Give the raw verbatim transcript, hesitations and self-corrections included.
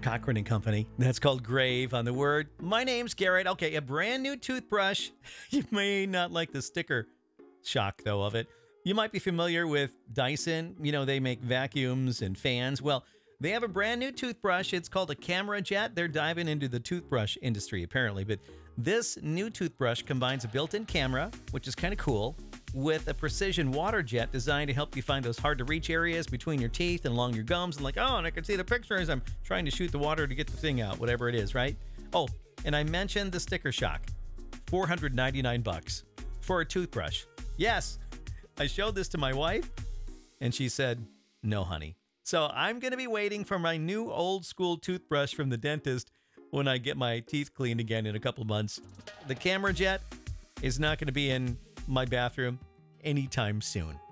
Cochran and Company. That's called Grave on the Word. My name's Garrett. Okay, a brand new toothbrush. You may not like the sticker shock, though, of it. You might be familiar with Dyson. You know, they make vacuums and fans. Well, they have a brand new toothbrush. It's called a Camera Jet. They're diving into the toothbrush industry, apparently. But this new toothbrush combines a built-in camera, which is kind of cool, with a precision water jet designed to help you find those hard-to-reach areas between your teeth and along your gums. And like, oh, and I can see the picture as I'm trying to shoot the water to get the thing out, whatever it is, right? Oh, and I mentioned the sticker shock. four hundred ninety-nine bucks for a toothbrush. Yes, I showed this to my wife, and she said, no, honey. So I'm going to be waiting for my new old-school toothbrush from the dentist when I get my teeth cleaned again in a couple months. The Camera Jet is not going to be in my bathroom anytime soon.